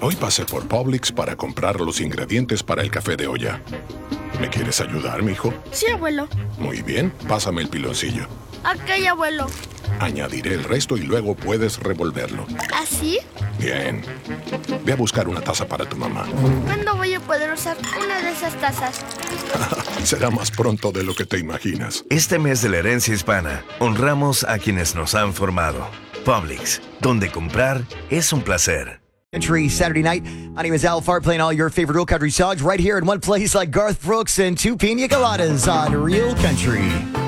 Hoy pasé por Publix para comprar los ingredientes para el café de olla. ¿Me quieres ayudar, mijo? Sí, abuelo. Muy bien, pásame el piloncillo. Ok, abuelo. Añadiré el resto y luego puedes revolverlo. ¿Así? Bien. Ve a buscar una taza para tu mamá. ¿Cuándo voy a poder usar una de esas tazas? Será más pronto de lo que te imaginas. Este mes de la herencia hispana, honramos a quienes nos han formado. Publix, donde comprar es un placer. Country Saturday night. My name is Al Fart, playing all your favorite real country songs right here in one place like Garth Brooks and two pina coladas on Real Country.